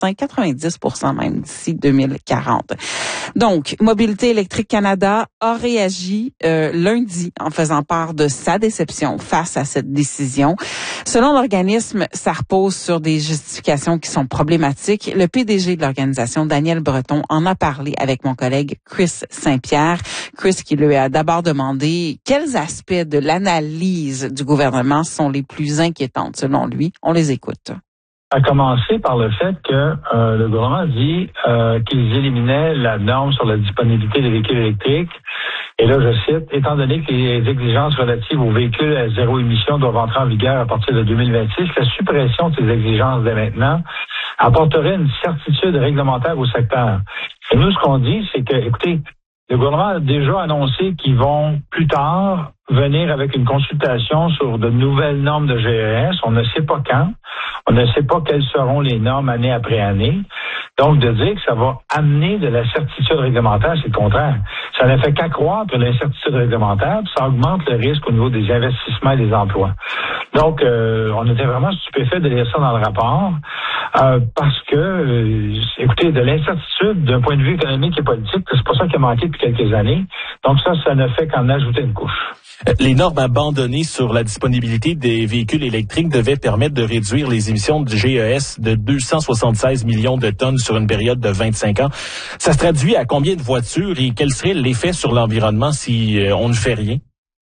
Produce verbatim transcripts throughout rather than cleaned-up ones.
atteint quatre-vingt-dix pour cent même d'ici deux mille quarante. Donc, Mobilité électrique Canada a réagi euh, lundi en faisant part de sa déception face à cette décision. Selon l'organisme, ça repose sur des justifications qui sont problématiques. Le P D G de l'organisation, Daniel Breton, en a parlé avec mon collègue Chris Saint-Pierre. Chris qui lui a d'abord demandé quels aspects de l'analyse du gouvernement sont les plus inquiétantes selon lui. On les écoute. À commencer par le fait que euh, le gouvernement dit euh, qu'ils éliminaient la norme sur la disponibilité des véhicules électriques. Et là, je cite, « Étant donné que les exigences relatives aux véhicules à zéro émission doivent entrer en vigueur à partir de deux mille vingt-six, la suppression de ces exigences dès maintenant apporterait une certitude réglementaire au secteur. » Et nous, ce qu'on dit, c'est que, écoutez, le gouvernement a déjà annoncé qu'ils vont plus tard venir avec une consultation sur de nouvelles normes de G E S. On ne sait pas quand. On ne sait pas quelles seront les normes année après année. Donc, de dire que ça va amener de la certitude réglementaire, c'est le contraire. Ça ne fait qu'accroître l'incertitude réglementaire, puis ça augmente le risque au niveau des investissements et des emplois. Donc, euh, on était vraiment stupéfait de lire ça dans le rapport, euh, parce que, euh, écoutez, de l'incertitude d'un point de vue économique et politique, c'est pas ça qui a manqué depuis quelques années. Donc ça, ça ne fait qu'en ajouter une couche. Les normes abandonnées sur la disponibilité des véhicules électriques devaient permettre de réduire les émissions de G E S de deux cent soixante-seize millions de tonnes sur une période de vingt-cinq ans. Ça se traduit à combien de voitures et quel serait l'effet sur l'environnement si on ne fait rien?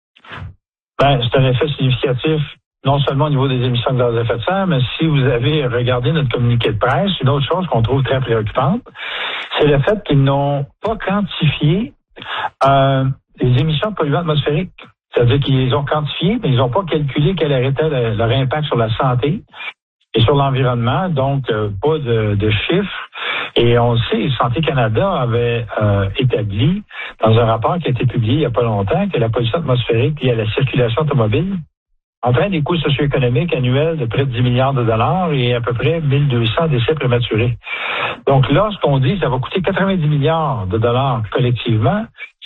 Ben, c'est un effet significatif, non seulement au niveau des émissions de gaz à effet de serre, mais si vous avez regardé notre communiqué de presse, une autre chose qu'on trouve très préoccupante, c'est le fait qu'ils n'ont pas quantifié euh, les émissions de polluants atmosphériques. C'est-à-dire qu'ils les ont quantifiées, mais ils n'ont pas calculé quel était le, leur impact sur la santé et sur l'environnement, donc euh, pas de, de chiffres. Et on le sait, Santé Canada avait euh, établi, dans un rapport qui a été publié il n'y a pas longtemps, que la pollution atmosphérique liée à la circulation automobile entraîne des coûts socio-économiques annuels de près de dix milliards de dollars et à peu près mille deux cents décès prématurés. Donc là, ce qu'on dit, ça va coûter quatre-vingt-dix milliards de dollars collectivement,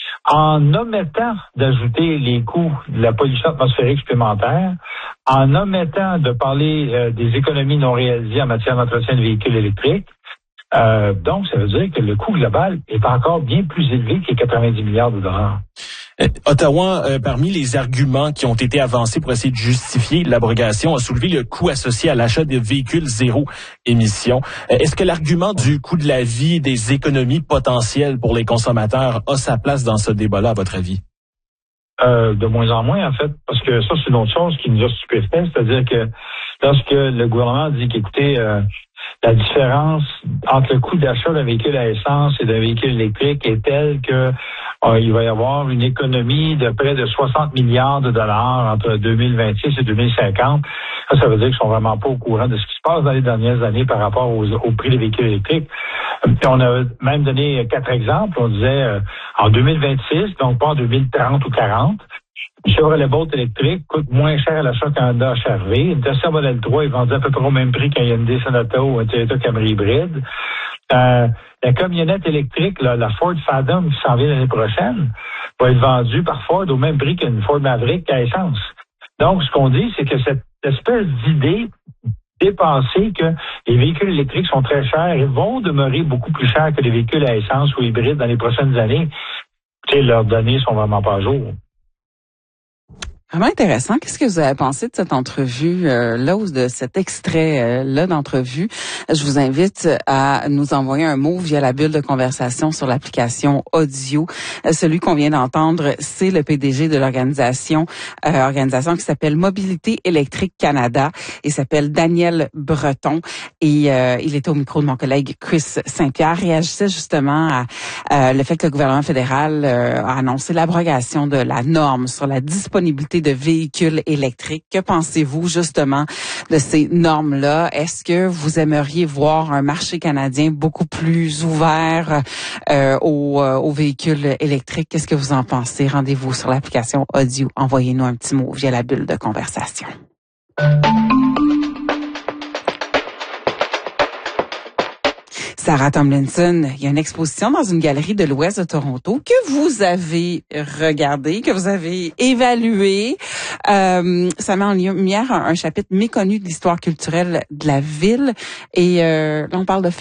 en omettant d'ajouter les coûts de la pollution atmosphérique supplémentaire, en omettant de parler euh, des économies non réalisées en matière d'entretien de véhicules électriques. Euh, donc, ça veut dire que le coût global est encore bien plus élevé que les quatre-vingt-dix milliards de dollars. Euh, Ottawa, euh, parmi les arguments qui ont été avancés pour essayer de justifier l'abrogation, a soulevé le coût associé à l'achat de véhicules zéro émission. Euh, est-ce que l'argument du coût de la vie, des économies potentielles pour les consommateurs a sa place dans ce débat-là, à votre avis? Euh, de moins en moins, en fait, parce que ça, c'est une autre chose qui nous a stupéfaits, c'est-à-dire que lorsque le gouvernement dit qu'écoutez, euh, la différence entre le coût d'achat d'un véhicule à essence et d'un véhicule électrique est telle que euh, il va y avoir une économie de près de soixante milliards de dollars entre deux mille vingt-six et deux mille cinquante. Ça, ça veut dire qu'ils sont vraiment pas au courant de ce qui se passe dans les dernières années par rapport aux, au prix des véhicules électriques. Puis on a même donné quatre exemples. On disait euh, en deux mille vingt-six, donc pas en deux mille trente ou quarante, une Chevrolet Bolt électrique coûte moins cher à l'achat qu'un Honda H R V. Une Tesla Model trois est vendue à peu près au même prix qu'un Hyundai Sonata ou un Toyota Camry hybride. Euh, la camionnette électrique, là, la Ford Fathom qui s'en vient l'année prochaine, va être vendue par Ford au même prix qu'une Ford Maverick à essence. Donc, ce qu'on dit, c'est que cette espèce d'idée dépassée que les véhicules électriques sont très chers et vont demeurer beaucoup plus chers que les véhicules à essence ou hybrides dans les prochaines années, écoutez, leurs données sont vraiment pas à jour. Vraiment intéressant. Qu'est-ce que vous avez pensé de cette entrevue euh, là ou de cet extrait euh, là d'entrevue? Je vous invite à nous envoyer un mot via la bulle de conversation sur l'application audio. Euh, celui qu'on vient d'entendre, c'est le P D G de l'organisation, euh, organisation qui s'appelle Mobilité électrique Canada et s'appelle Daniel Breton. Et euh, il était au micro de mon collègue Chris Saint-Pierre, réagissait justement à euh, le fait que le gouvernement fédéral euh, a annoncé l'abrogation de la norme sur la disponibilité de véhicules électriques. Que pensez-vous justement de ces normes-là? Est-ce que vous aimeriez voir un marché canadien beaucoup plus ouvert euh, aux, euh, aux véhicules électriques? Qu'est-ce que vous en pensez? Rendez-vous sur l'application audio. Envoyez-nous un petit mot via la bulle de conversation. Sarah Tomlinson, il y a une exposition dans une galerie de l'Ouest de Toronto que vous avez regardée, que vous avez évaluée. Euh, ça met en lumière un, un chapitre méconnu de l'histoire culturelle de la ville. Et euh, là, on parle de